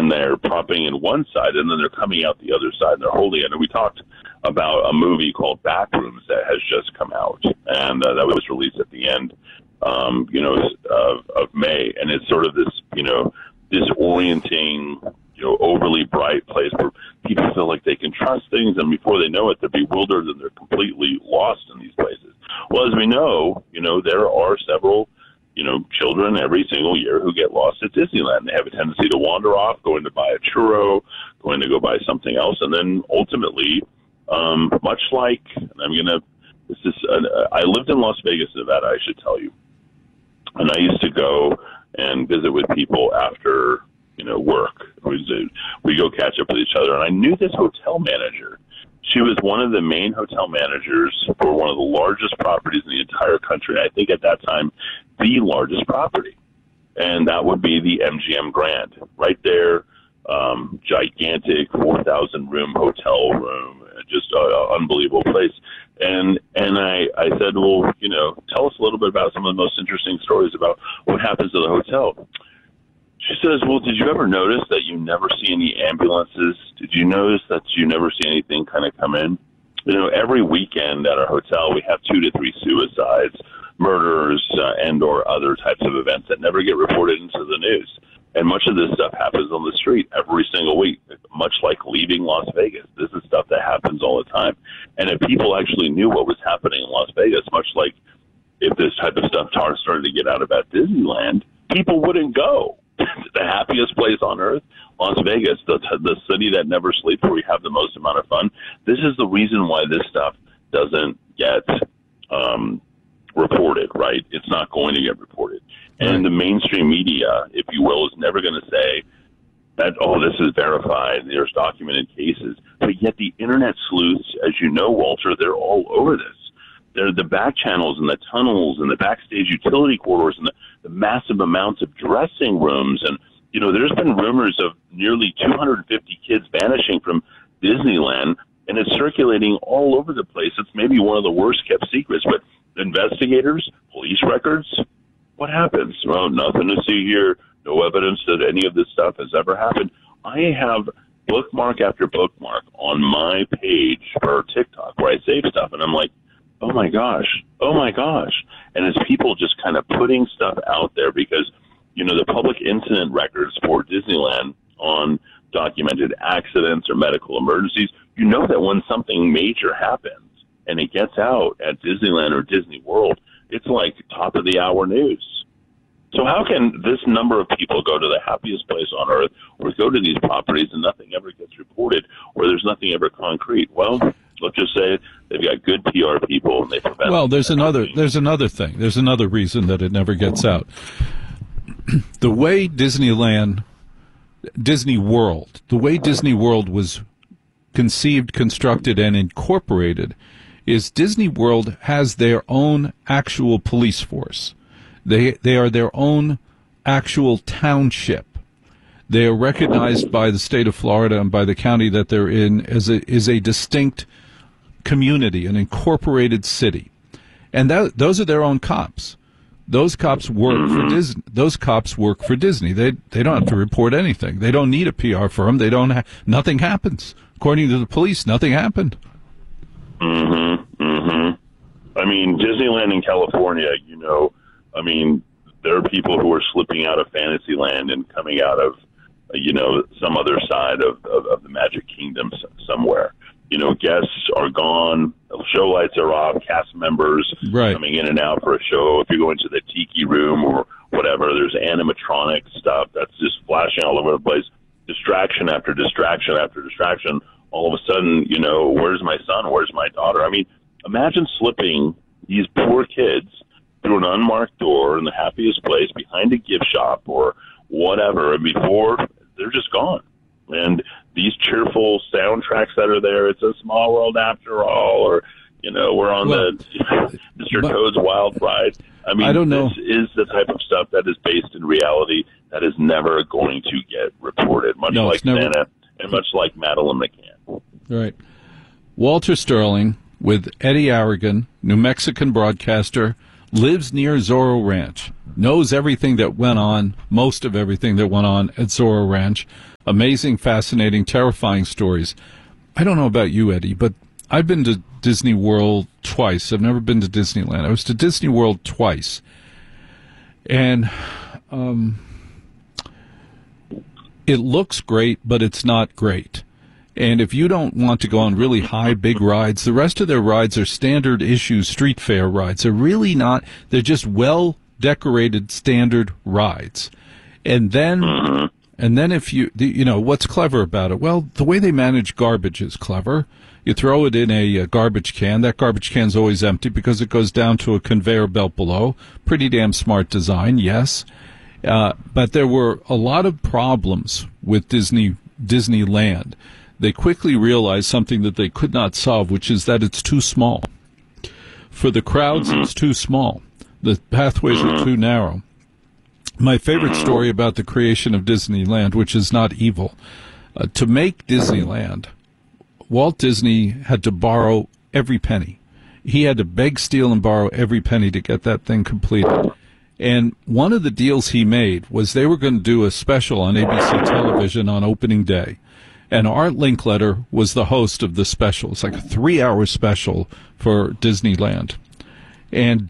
and they're propping in one side, and then they're coming out the other side, and they're holding it. And we talked about a movie called Backrooms that has just come out, and that was released at the end, of May. And it's sort of this, disorienting, overly bright place where people feel like they can trust things, and before they know it, they're bewildered and they're completely lost in these places. Well, as we know, there are several, children every single year who get lost at Disneyland. They have a tendency to wander off, going to buy a churro, going to go buy something else, and then ultimately, much like, I lived in Las Vegas, Nevada, I should tell you, and I used to go and visit with people after, work. We go catch up with each other, and I knew this hotel manager. She was one of the main hotel managers for one of the largest properties in the entire country. I think at that time, the largest property. And that would be the MGM Grand. Right there, gigantic 4,000-room hotel room, just an unbelievable place. And I said, well, tell us a little bit about some of the most interesting stories about what happens to the hotel. She says, well, did you ever notice that you never see any ambulances? Did you notice that you never see anything kind of come in? Every weekend at our hotel, we have 2 to 3 suicides, murders, and or other types of events that never get reported into the news. And much of this stuff happens on the street every single week, much like leaving Las Vegas. This is stuff that happens all the time. And if people actually knew what was happening in Las Vegas, much like if this type of stuff started to get out about Disneyland, people wouldn't go. The happiest place on earth, Las Vegas, the city that never sleeps, where we have the most amount of fun. This is the reason why this stuff doesn't get reported, right? It's not going to get reported. And the mainstream media, if you will, is never going to say that, this is verified, there's documented cases. But yet the internet sleuths, as you know, Walter, they're all over this. They're the back channels and the tunnels and the backstage utility corridors and the massive amounts of dressing rooms. And, there's been rumors of nearly 250 kids vanishing from Disneyland, and it's circulating all over the place. It's maybe one of the worst kept secrets, but investigators, police records, what happens? Well, nothing to see here. No evidence that any of this stuff has ever happened. I have bookmark after bookmark on my page for TikTok where I save stuff, and I'm like, oh my gosh. And it's people just kind of putting stuff out there because, the public incident records for Disneyland on documented accidents or medical emergencies, that when something major happens and it gets out at Disneyland or Disney World, it's like top of the hour news. So how can this number of people go to the happiest place on earth or go to these properties and nothing ever gets reported or there's nothing ever concrete? Well, let's just say they've got good PR people and they prevent. Well, there's another thing. There's another reason that it never gets out. The way Disney World was conceived, constructed, and incorporated is Disney World has their own actual police force. They are their own actual township. They are recognized by the state of Florida and by the county that they're in as a distinct community, an incorporated city. And those are their own cops. Those cops work for Disney. Those cops work for Disney. They don't have to report anything. They don't need a PR firm. Nothing happens. According to the police, nothing happened. I mean, Disneyland in California, there are people who are slipping out of Fantasyland and coming out of, some other side of the Magic Kingdom somewhere. Guests are gone, show lights are off, cast members coming in and out for a show. If you go into the Tiki Room or whatever, there's animatronic stuff that's just flashing all over the place. Distraction after distraction after distraction. All of a sudden, where's my son? Where's my daughter? I mean, imagine slipping these poor kids through an unmarked door in the happiest place behind a gift shop or whatever, and before they're just gone. And these cheerful soundtracks that are there, it's a small world after all, or, we're on the Mr. Toad's Wild Ride. I mean, I don't know. This is the type of stuff that is based in reality that is never going to get reported, much like Santa and much like Madeline McCann. Right. Walter Sterling with Eddie Aragon, New Mexican broadcaster, lives near Zorro Ranch, knows everything that went on, most of everything that went on at Zorro Ranch. Amazing, fascinating, terrifying stories. I don't know about you, Eddie, but I've been to Disney World twice. I've never been to Disneyland. I was to Disney World twice. And it looks great, but it's not great. And if you don't want to go on really high, big rides, the rest of their rides are standard issue street fair rides. They're really not. They're just well-decorated standard rides. And then if what's clever about it? Well, the way they manage garbage is clever. You throw it in a garbage can. That garbage can's always empty because it goes down to a conveyor belt below. Pretty damn smart design, yes. But there were a lot of problems with Disneyland. They quickly realized something that they could not solve, which is that it's too small. For the crowds, it's too small. The pathways are too narrow. My favorite story about the creation of Disneyland, which is not evil, to make Disneyland, Walt Disney had to borrow every penny. He had to beg, steal, and borrow every penny to get that thing completed. And one of the deals he made was they were going to do a special on ABC television on opening day. And Art Linkletter was the host of the special. It's like a 3-hour special for Disneyland. And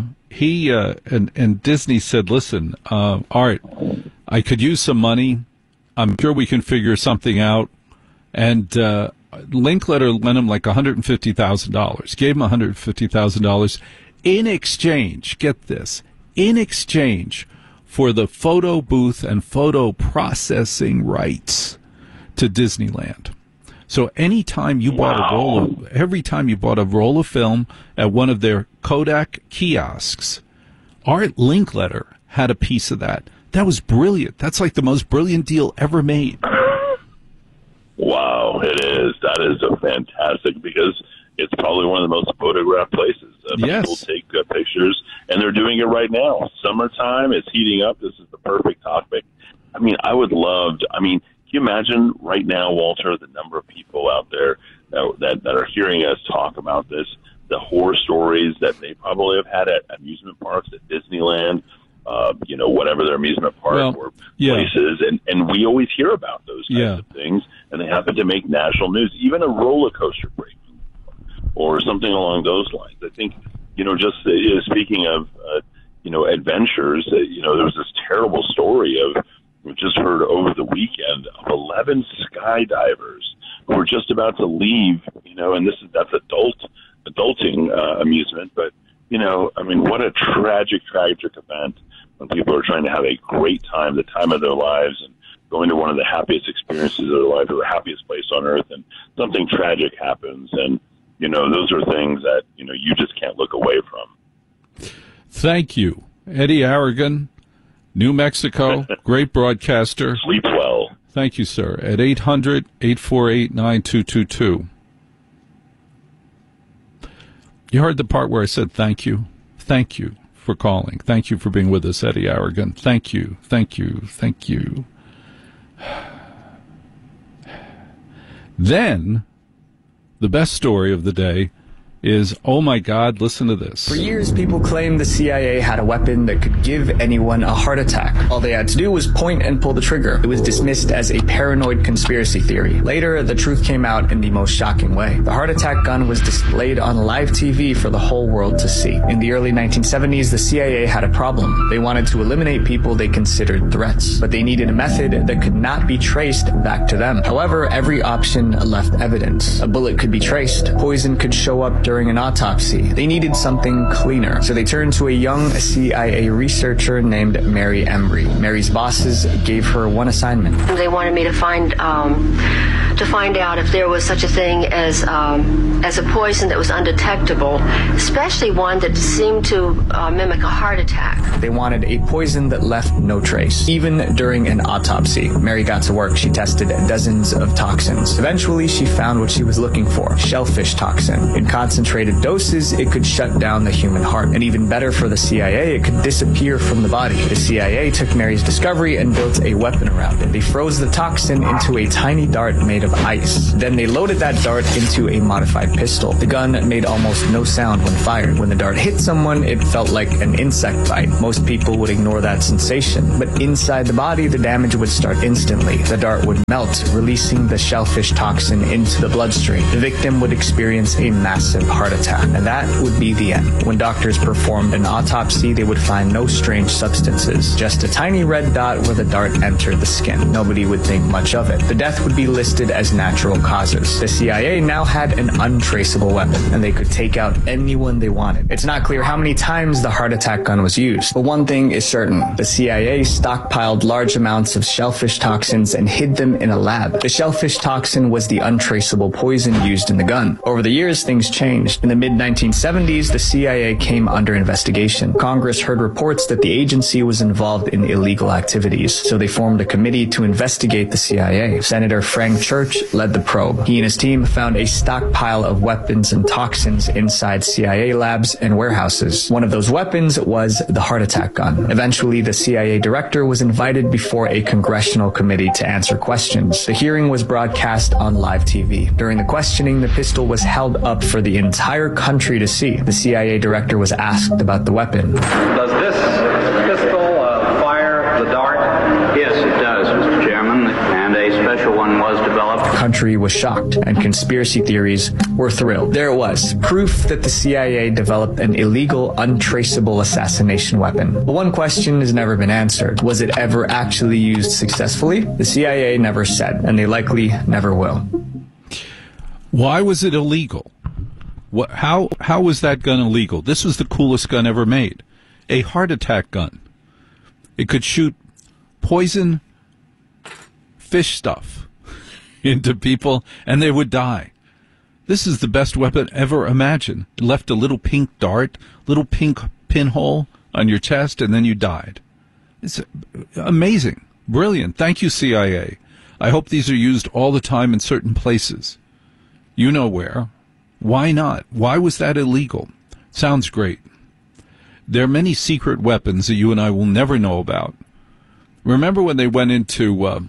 Disney said, listen, Art, I could use some money. I'm sure we can figure something out. And Linkletter lent him like $150,000, gave him $150,000 in exchange, get this, in exchange for the photo booth and photo processing rights to Disneyland. So anytime you bought every time you bought a roll of film at one of their Kodak kiosks, Art Linkletter had a piece of that. That was brilliant. That's like the most brilliant deal ever made. Wow, it is. That is a fantastic, because it's probably one of the most photographed places. Yes. People take pictures, and they're doing it right now. Summertime, it's heating up. This is the perfect topic. I mean, I would love to. I mean, can you imagine right now, Walter, the number of people out there that are hearing us talk about this, the horror stories that they probably have had at amusement parks, at Disneyland, whatever their amusement park or places. And we always hear about those kinds of things, and they happen to make national news, even a roller coaster break or something along those lines. I think, speaking of, adventures, there was this terrible story we just heard over the weekend of 11 skydivers who were just about to leave, and that's adulting amusement. But, what a tragic event when people are trying to have a great time, the time of their lives, and going to one of the happiest experiences of their life, or the happiest place on earth, and something tragic happens. And, those are things that, you just can't look away from. Thank you. Eddie Aragon, New Mexico, great broadcaster. Sleep well. Thank you, sir. At 800-848-9222. You heard the part where I said thank you? Thank you for calling. Thank you for being with us, Eddie Aragon. Thank you. Thank you. Thank you. Then, the best story of the day is, oh my God, listen to this. For years, people claimed the CIA had a weapon that could give anyone a heart attack. All they had to do was point and pull the trigger. It was dismissed as a paranoid conspiracy theory. Later, the truth came out in the most shocking way. The heart attack gun was displayed on live TV for the whole world to see. In the early 1970s, the CIA had a problem. They wanted to eliminate people they considered threats, but they needed a method that could not be traced back to them. However, every option left evidence. A bullet could be traced. Poison could show up during an autopsy. They needed something cleaner, so they turned to a young CIA researcher named Mary Embry. Mary's bosses gave her one assignment. They wanted me to find out if there was such a thing as a poison that was undetectable, especially one that seemed to mimic a heart attack. They wanted a poison that left no trace. Even during an autopsy, Mary got to work. She tested dozens of toxins. Eventually, she found what she was looking for: shellfish toxin. In concentrated concentrated doses, it could shut down the human heart. And even better for the CIA, it could disappear from the body. The CIA took Mary's discovery and built a weapon around it. They froze the toxin into a tiny dart made of ice. Then they loaded that dart into a modified pistol. The gun made almost no sound when fired. When the dart hit someone, it felt like an insect bite. Most people would ignore that sensation. But inside the body, the damage would start instantly. The dart would melt, releasing the shellfish toxin into the bloodstream. The victim would experience a massive heart attack, and that would be the end. When doctors performed an autopsy, they would find no strange substances, just a tiny red dot where the dart entered the skin. Nobody would think much of it. The death would be listed as natural causes. The CIA now had an untraceable weapon, and they could take out anyone they wanted. It's not clear how many times the heart attack gun was used, but one thing is certain. The CIA stockpiled large amounts of shellfish toxins and hid them in a lab. The shellfish toxin was the untraceable poison used in the gun. Over the years, things changed. In the mid-1970s, the CIA came under investigation. Congress heard reports that the agency was involved in illegal activities, so they formed a committee to investigate the CIA. Senator Frank Church led the probe. He and his team found a stockpile of weapons and toxins inside CIA labs and warehouses. One of those weapons was the heart attack gun. Eventually, the CIA director was invited before a congressional committee to answer questions. The hearing was broadcast on live TV. During the questioning, the pistol was held up for the entire country to see. The CIA director was asked about the weapon. Does this pistol fire the dart? Yes, it does, Mr. Chairman, and a special one was developed. The country was shocked, and conspiracy theories were thrilled. There it was, proof that the CIA developed an illegal, untraceable assassination weapon. But one question has never been answered. Was it ever actually used successfully? The CIA never said, and they likely never will. Why was it illegal? How was that gun illegal? This was the coolest gun ever made. A heart attack gun. It could shoot poison fish stuff into people, and they would die. This is the best weapon ever imagined. It left a little pink dart, little pink pinhole on your chest, and then you died. It's amazing. Brilliant. Thank you, CIA. I hope these are used all the time in certain places. You know where. Why not? Why was that illegal? Sounds great. There are many secret weapons that you and I will never know about. Remember when they went into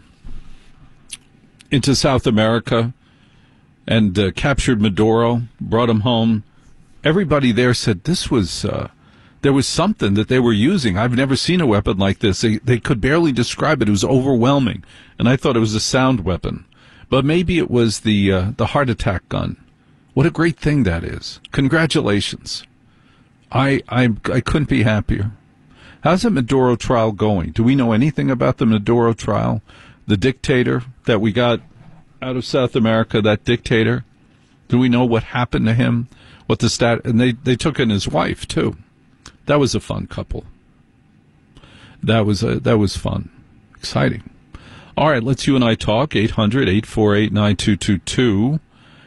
South America and captured Maduro, brought him home? Everybody there said this was there was something that they were using. I've never seen a weapon like this. They could barely describe it. It was overwhelming, and I thought it was a sound weapon. But maybe it was the heart attack gun. What a great thing that is. Congratulations. I couldn't be happier. How's the Maduro trial going? Do we know anything about the Maduro trial? The dictator that we got out of South America, that dictator? Do we know what happened to him? What the and they took in his wife too. That was a fun couple. That was fun. Exciting. All right, let's you and I talk. 800-848-9222.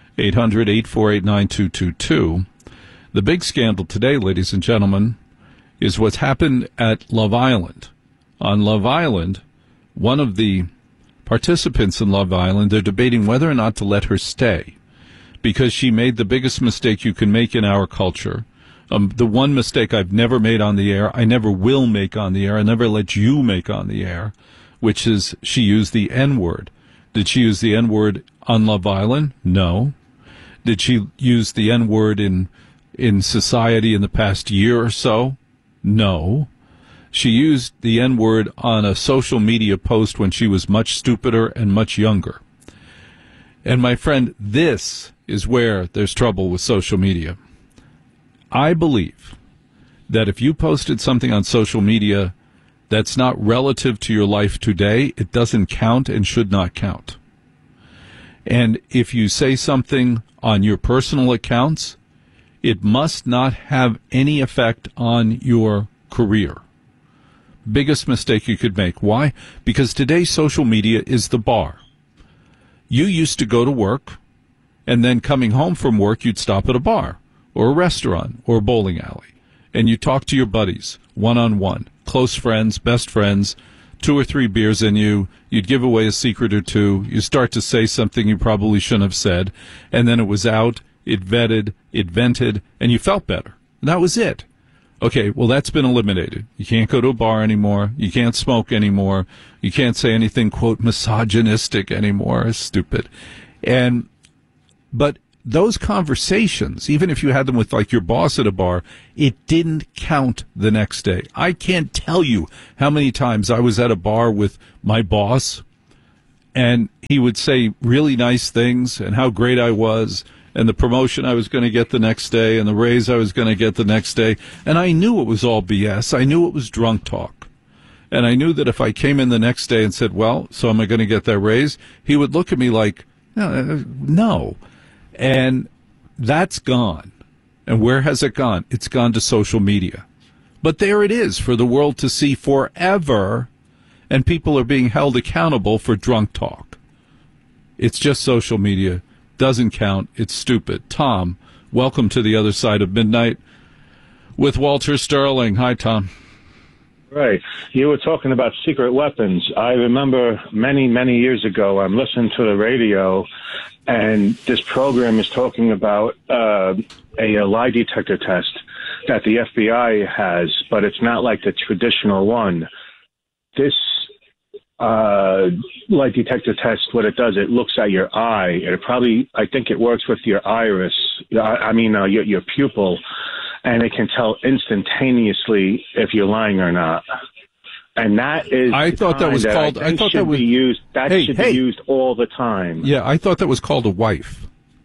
800-848-9222. The big scandal today, ladies and gentlemen, is what's happened at Love Island. On Love Island, one of the participants in Love Island, they're debating whether or not to let her stay because she made the biggest mistake you can make in our culture. The one mistake I've never made on the air, I never will make on the air, I never let you make on the air, which is she used the N-word. Did she use the N-word on Love Island? No. Did she use the N-word in society in the past year or so? No. She used the N-word on a social media post when she was much stupider and much younger. And my friend, this is where there's trouble with social media. I believe that if you posted something on social media that's not relative to your life today, it doesn't count and should not count. And if you say something on your personal accounts, it must not have any effect on your career. Biggest mistake you could make. Why? Because today social media is the bar. You used to go to work, and then coming home from work, you'd stop at a bar or a restaurant or a bowling alley, and you talk to your buddies one-on-one, close friends, best friends, 2 or 3 beers in you, you'd give away a secret or two, you start to say something you probably shouldn't have said, and then it was out it vetted, it vented, and you felt better. And that was it. Okay, well, that's been eliminated. You can't go to a bar anymore. You can't smoke anymore. You can't say anything, quote, misogynistic anymore. It's stupid. But those conversations, even if you had them with, like, your boss at a bar, it didn't count the next day. I can't tell you how many times I was at a bar with my boss, and he would say really nice things and how great I was, and the promotion I was going to get the next day, and the raise I was going to get the next day. And I knew it was all BS. I knew it was drunk talk. And I knew that if I came in the next day and said, well, so am I going to get that raise? He would look at me like, no. And that's gone. And where has it gone? It's gone to social media. But there it is for the world to see forever, and people are being held accountable for drunk talk. It's just social media. Doesn't count. It's stupid. Tom, welcome to the other side of midnight with Walter Sterling. Hi, Tom. Right. You were talking about secret weapons. I remember many, many years ago, I'm listening to the radio, and this program is talking about a lie detector test that the FBI has, but it's not like the traditional one. This lie detector test, what it does, it looks at your eye. I think it works with your iris, your pupil, and it can tell instantaneously if you're lying or not. And that is, I thought that was called, I thought that was used. That should be used all the time. Yeah, I thought that was called a wife.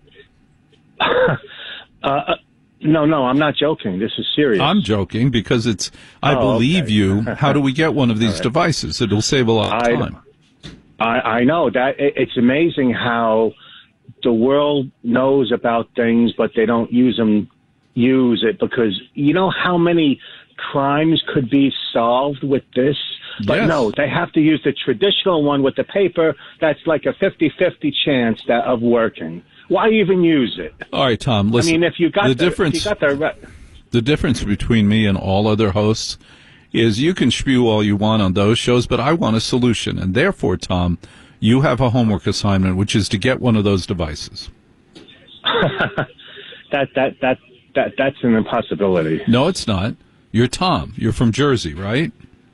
No, I'm not joking. This is serious. I'm joking because it's, I believe okay. You. How do we get one of these devices? It'll save a lot of time. I know that it's amazing how the world knows about things, but they don't use it because you know how many crimes could be solved with this? But yes. No, they have to use the traditional one with the paper. That's like a 50-50 chance of working. Why even use it? All right, Tom, listen. I mean, if you got the difference between me and all other hosts is you can spew all you want on those shows, but I want a solution. And therefore, Tom, you have a homework assignment, which is to get one of those devices. That's an impossibility. No, it's not. You're Tom. You're from Jersey, right?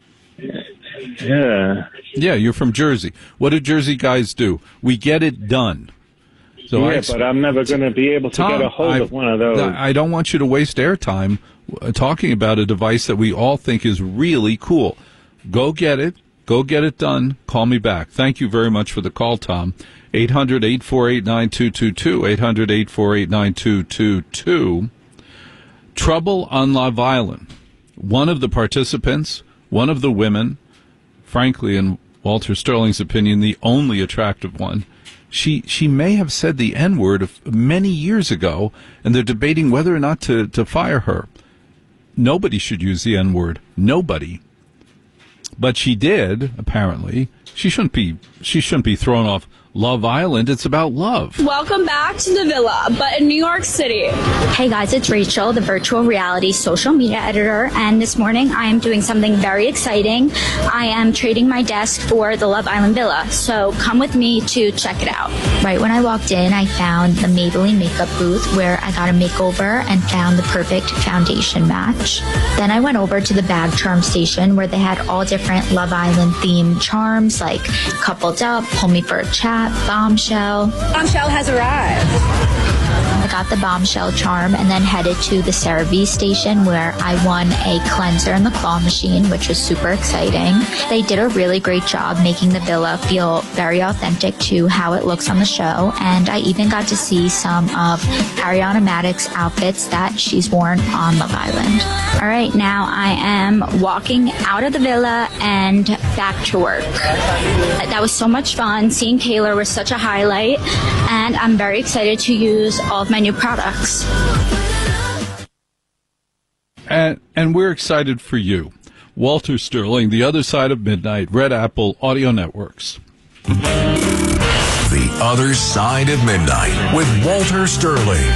Yeah. Yeah, you're from Jersey. What do Jersey guys do? We get it done. So but I'm never going to be able to get a hold of one of those. I don't want you to waste airtime talking about a device that we all think is really cool. Go get it. Go get it done. Call me back. Thank you very much for the call, Tom. 800-848-9222, 800-848-9222. Trouble on Love Island. One of the participants, one of the women, frankly, in Walter Sterling's opinion, the only attractive one, she may have said the N-word many years ago, and they're debating whether or not to fire her. Nobody should use the N-word. Nobody. But she did, apparently. She shouldn't be thrown off Love Island. It's about love. Welcome back to the Villa, but in New York City. Hey guys, it's Rachel, the virtual reality social media editor, and this morning I am doing something very exciting. I am trading my desk for the Love Island Villa, so come with me to check it out. Right when I walked in, I found the Maybelline makeup booth where I got a makeover and found the perfect foundation match. Then I went over to the bag charm station where they had all different Love Island themed charms like Coupled Up, Pull Me for a Chat, Bombshell. Bombshell has arrived. I got the Bombshell charm and then headed to the CeraVe station where I won a cleanser in the claw machine, which was super exciting. They did a really great job making the villa feel very authentic to how it looks on the show, and I even got to see some of Ariana Madix's outfits that she's worn on Love Island. All right, now I am walking out of the villa and back to work. That was so much fun. Seeing Taylor was such a highlight, and I'm very excited to use all of my new products. And we're excited for you. Walter Sterling, The Other Side of Midnight, Red Apple Audio Networks. The Other Side of Midnight with Walter Sterling.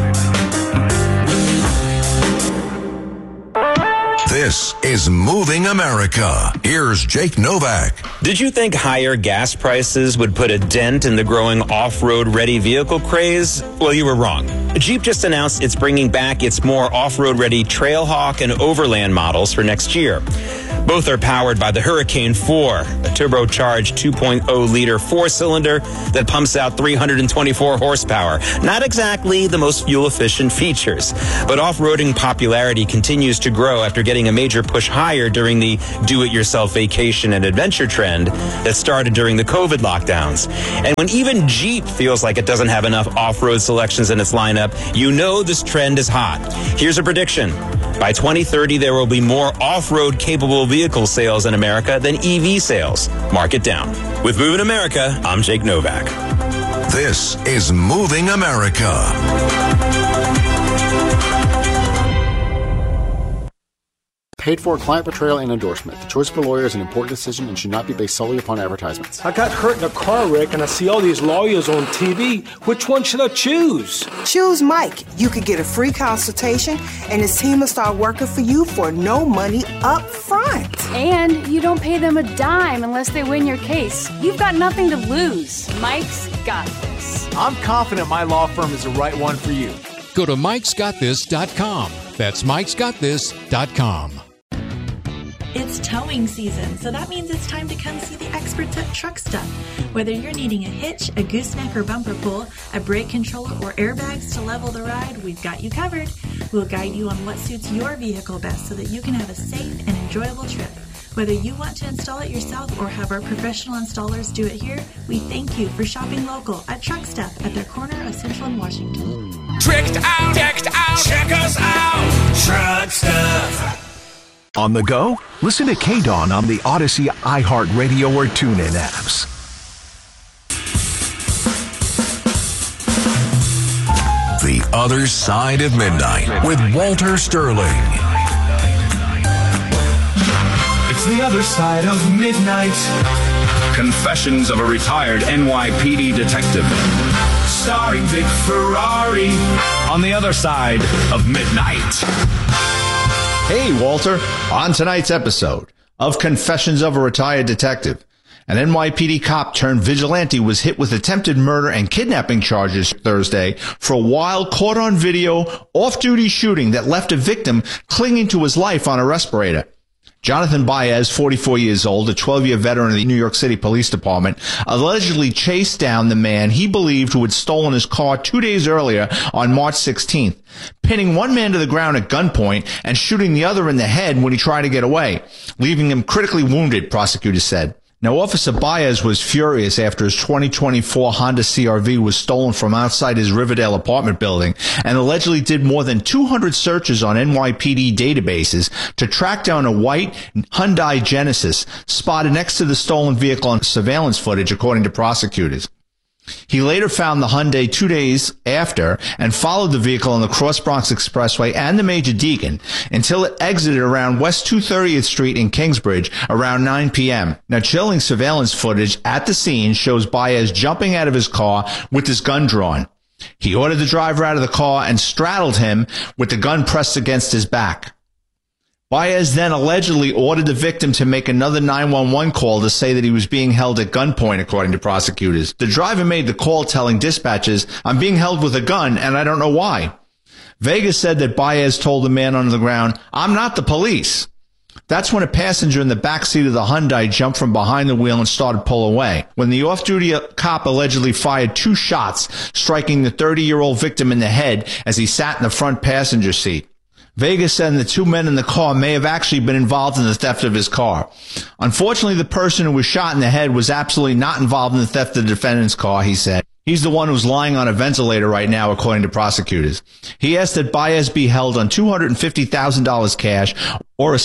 This is Moving America. Here's Jake Novak. Did you think higher gas prices would put a dent in the growing off-road ready vehicle craze? Well, you were wrong. Jeep just announced it's bringing back its more off-road ready Trailhawk and Overland models for next year. Both are powered by the Hurricane 4, a turbocharged 2.0-liter four-cylinder that pumps out 324 horsepower. Not exactly the most fuel-efficient features, but off-roading popularity continues to grow after getting a major push higher during the do-it-yourself vacation and adventure trend that started during the COVID lockdowns. And when even Jeep feels like it doesn't have enough off-road selections in its lineup, you know this trend is hot. Here's a prediction. By 2030, there will be more off-road capable vehicle sales in America than EV sales. Mark it down. With Moving America, I'm Jake Novak. This is Moving America. Paid for client portrayal and endorsement. The choice of a lawyer is an important decision and should not be based solely upon advertisements. I got hurt in a car wreck and I see all these lawyers on TV. Which one should I choose? Choose Mike. You could get a free consultation and his team will start working for you for no money up front. And you don't pay them a dime unless they win your case. You've got nothing to lose. Mike's got this. I'm confident my law firm is the right one for you. Go to mikesgotthis.com. That's mikesgotthis.com. It's towing season, so that means it's time to come see the experts at Truck Stuff. Whether you're needing a hitch, a gooseneck or bumper pull, a brake controller, or airbags to level the ride, we've got you covered. We'll guide you on what suits your vehicle best so that you can have a safe and enjoyable trip. Whether you want to install it yourself or have our professional installers do it here, we thank you for shopping local at Truck Stuff at their corner of Central and Washington. Tricked out, decked out, check us out, Truck Stuff. On the go? Listen to K-Dawn on the Odyssey, iHeartRadio, or TuneIn apps. The Other Side of Midnight with Walter Sterling. It's the other side of midnight. Confessions of a retired NYPD detective. Starring Vic Ferrari on the other side of midnight. Hey, Walter. On tonight's episode of Confessions of a Retired Detective, an NYPD cop turned vigilante was hit with attempted murder and kidnapping charges Thursday for a wild caught-on-video off-duty shooting that left a victim clinging to his life on a respirator. Jonathan Baez, 44 years old, a 12-year veteran of the New York City Police Department, allegedly chased down the man he believed who had stolen his car 2 days earlier on March 16th, pinning one man to the ground at gunpoint and shooting the other in the head when he tried to get away, leaving him critically wounded, prosecutors said. Now, Officer Baez was furious after his 2024 Honda CR-V was stolen from outside his Riverdale apartment building and allegedly did more than 200 searches on NYPD databases to track down a white Hyundai Genesis spotted next to the stolen vehicle on surveillance footage, according to prosecutors. He later found the Hyundai 2 days after and followed the vehicle on the Cross Bronx Expressway and the Major Deacon until it exited around West 230th Street in Kingsbridge around 9 p.m. Now, chilling surveillance footage at the scene shows Baez jumping out of his car with his gun drawn. He ordered the driver out of the car and straddled him with the gun pressed against his back. Baez then allegedly ordered the victim to make another 911 call to say that he was being held at gunpoint, according to prosecutors. The driver made the call telling dispatchers, "I'm being held with a gun and I don't know why." Vegas said that Baez told the man on the ground, "I'm not the police." That's when a passenger in the back seat of the Hyundai jumped from behind the wheel and started to pull away. When the off-duty cop allegedly fired 2 shots, striking the 30-year-old victim in the head as he sat in the front passenger seat. Vegas said the 2 men in the car may have actually been involved in the theft of his car. Unfortunately, the person who was shot in the head was absolutely not involved in the theft of the defendant's car, he said. He's the one who's lying on a ventilator right now, according to prosecutors. He asked that Baez be held on $250,000 cash or a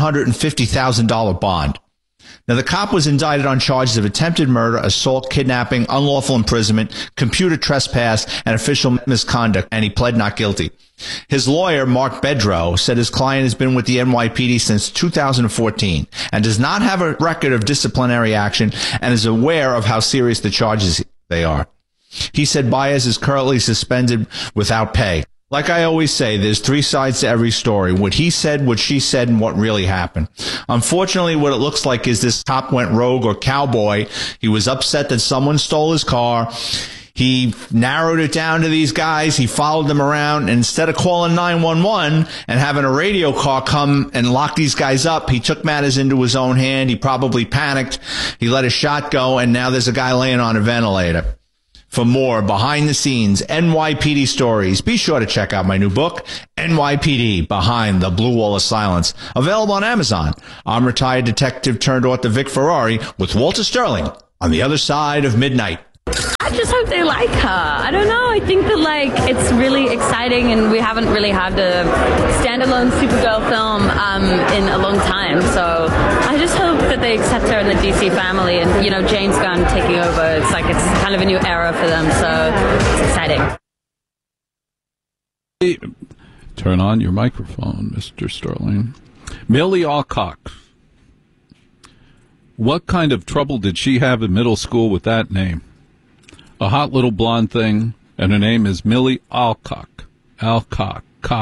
$750,000 bond. Now, the cop was indicted on charges of attempted murder, assault, kidnapping, unlawful imprisonment, computer trespass, and official misconduct, and he pled not guilty. His lawyer, Mark Bedrow, said his client has been with the NYPD since 2014 and does not have a record of disciplinary action and is aware of how serious the charges they are. He said Baez is currently suspended without pay. Like I always say, there's 3 sides to every story. What he said, what she said, and what really happened. Unfortunately, what it looks like is this cop went rogue or cowboy. He was upset that someone stole his car. He narrowed it down to these guys. He followed them around. And instead of calling 911 and having a radio car come and lock these guys up, he took matters into his own hand. He probably panicked. He let his shot go, and now there's a guy laying on a ventilator. For more behind the scenes NYPD stories, be sure to check out my new book, NYPD Behind the Blue Wall of Silence, available on Amazon. I'm retired detective turned author Vic Ferrari with Walter Sterling on the other side of midnight. I just hope they like her. I don't know. I think that it's really exciting, and we haven't really had a standalone Supergirl film in a long time. So I just hope that they accept her in the DC family, and James Gunn taking over. It's kind of a new era for them. So it's exciting. Turn on your microphone, Mr. Sterling. Millie Alcock. What kind of trouble did she have in middle school with that name? A hot little blonde thing, and her name is Millie Alcock. Alcock.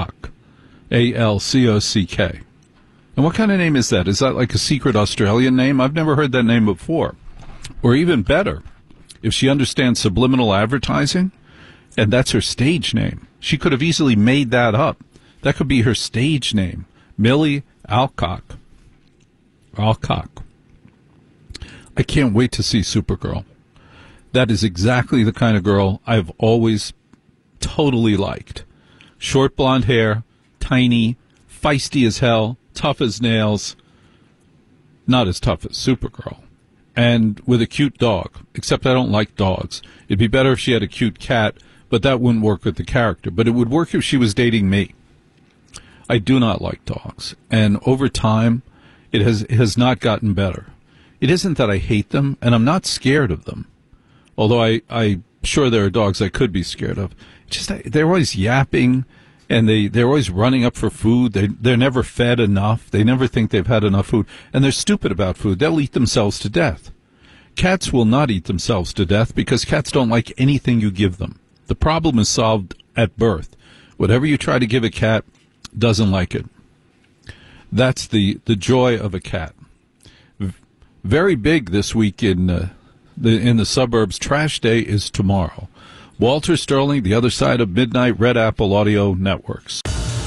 A-L-C-O-C-K. And what kind of name is that? Is that like a secret Australian name? I've never heard that name before. Or even better, if she understands subliminal advertising, and that's her stage name. She could have easily made that up. That could be her stage name. Millie Alcock. Alcock. I can't wait to see Supergirl. That is exactly the kind of girl I've always totally liked. Short blonde hair, tiny, feisty as hell, tough as nails. Not as tough as Supergirl. And with a cute dog, except I don't like dogs. It'd be better if she had a cute cat, but that wouldn't work with the character. But it would work if she was dating me. I do not like dogs. And over time, it has not gotten better. It isn't that I hate them, and I'm not scared of them. Although I'm sure there are dogs I could be scared of. Just they're always yapping, and they're always running up for food. They're never fed enough. They never think they've had enough food. And they're stupid about food. They'll eat themselves to death. Cats will not eat themselves to death because cats don't like anything you give them. The problem is solved at birth. Whatever you try to give a cat doesn't like it. That's the joy of a cat. Very big this week in the suburbs. Trash Day is tomorrow. Walter Sterling, the other side of midnight, Red Apple Audio Networks.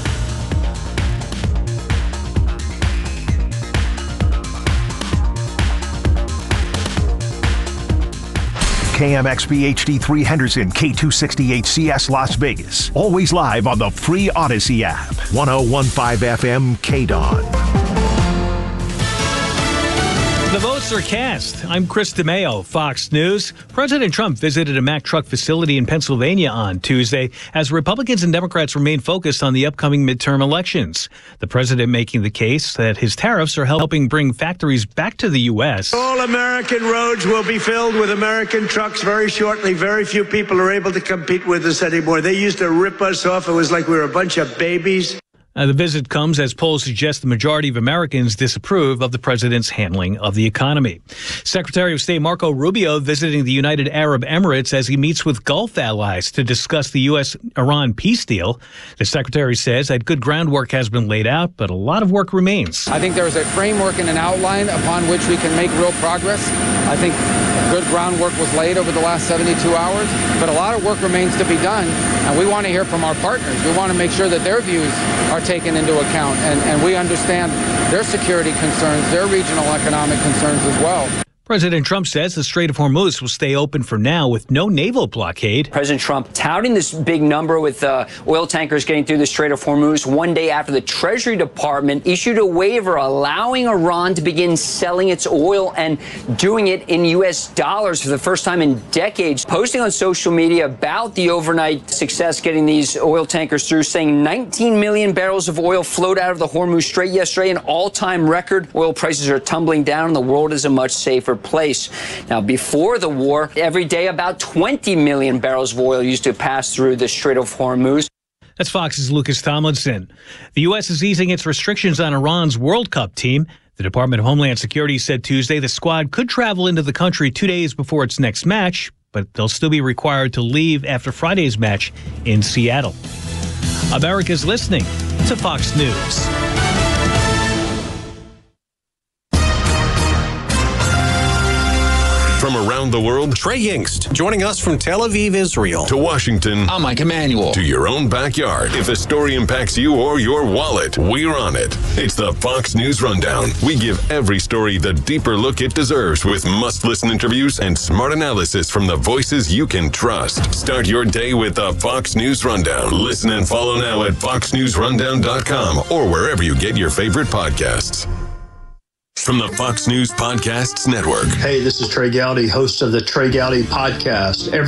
KMXB HD3 Henderson, K268CS Las Vegas. Always live on the free Odyssey app. 1015 FM KDON. The votes are cast. I'm Chris DeMeo, Fox News. President Trump visited a Mack truck facility in Pennsylvania on Tuesday as Republicans and Democrats remain focused on the upcoming midterm elections. The president making the case that his tariffs are helping bring factories back to the U.S. All American roads will be filled with American trucks very shortly. Very few people are able to compete with us anymore. They used to rip us off. It was like we were a bunch of babies. The visit comes as polls suggest the majority of Americans disapprove of the president's handling of the economy. Secretary of State Marco Rubio visiting the United Arab Emirates as he meets with Gulf allies to discuss the U.S.-Iran peace deal. The secretary says that good groundwork has been laid out, but a lot of work remains. I think there is a framework and an outline upon which we can make real progress. I think good groundwork was laid over the last 72 hours, but a lot of work remains to be done, and we want to hear from our partners. We want to make sure that their views are taken into account, and we understand their security concerns, their regional economic concerns as well. President Trump says the Strait of Hormuz will stay open for now with no naval blockade. President Trump touting this big number with oil tankers getting through the Strait of Hormuz one day after the Treasury Department issued a waiver allowing Iran to begin selling its oil and doing it in U.S. dollars for the first time in decades. Posting on social media about the overnight success getting these oil tankers through, saying 19 million barrels of oil flowed out of the Hormuz Strait yesterday, an all-time record. Oil prices are tumbling down and the world is a much safer place. Now, before the war, every day about 20 million barrels of oil used to pass through the Strait of Hormuz. That's Fox's Lucas Tomlinson. The U.S. is easing its restrictions on Iran's World Cup team. The Department of Homeland Security said Tuesday the squad could travel into the country 2 days before its next match, but they'll still be required to leave after Friday's match in Seattle. America's listening to Fox News. From around around the world. Trey Yingst, joining us from Tel Aviv, Israel. To Washington. I'm Mike Emanuel. To your own backyard. If a story impacts you or your wallet, we're on it. It's the Fox News Rundown. We give every story the deeper look it deserves with must-listen interviews and smart analysis from the voices you can trust. Start your day with the Fox News Rundown. Listen and follow now at foxnewsrundown.com or wherever you get your favorite podcasts. From the Fox News Podcasts Network. Hey, this is Trey Gowdy, host of the Trey Gowdy Podcast.